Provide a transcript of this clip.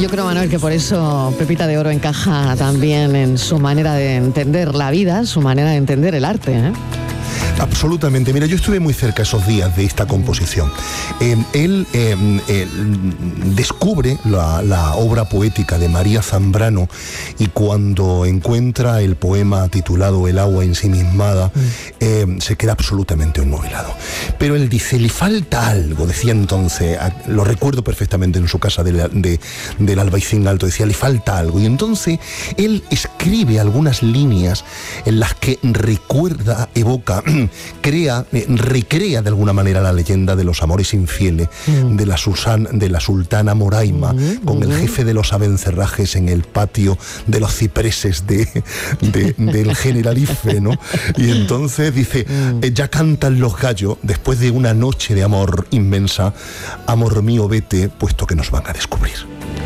yo creo, Manuel, que por eso Pepita de Oro encaja también en su manera de entender la vida, su manera de entender el arte, ¿eh? Absolutamente. Mira, yo estuve muy cerca esos días de esta composición. Él descubre la obra poética de María Zambrano y cuando encuentra el poema titulado El agua ensimismada, se queda absolutamente obnubilado. Pero él dice, le falta algo, decía entonces, lo recuerdo perfectamente en su casa del Albaicín Alto, decía, le falta algo. Y entonces él escribe algunas líneas en las que recuerda, evoca, recrea de alguna manera la leyenda de los amores infieles de la sultana Moraima con el jefe de los abencerrajes en el patio de los cipreses del Generalife, ¿no? Y entonces dice, ya cantan los gallos después de una noche de amor inmensa, amor mío vete, puesto que nos van a descubrir.